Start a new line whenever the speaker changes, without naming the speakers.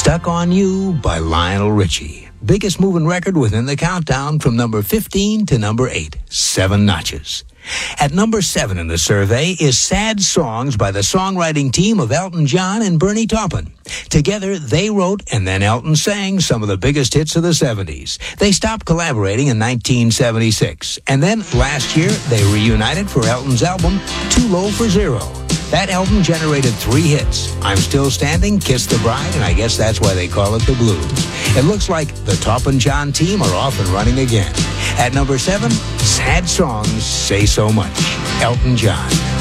Stuck on You by Lionel Richie. Biggest moving record within the countdown from number 15 to number 8. 7 notches. At number 7 in the survey is Sad Songs by the songwriting team of Elton John and Bernie Taupin. Together, they wrote and then Elton sang some of the biggest hits of the 70s. They stopped collaborating in 1976. And then last year, they reunited for Elton's album, Too Low for Zero. That album generated 3 hits. I'm Still Standing, Kiss the Bride, and I guess that's why they call it the blues. It looks like the Taupin John team are off and running again. At number 7, Sad Songs Say So Much. Elton John.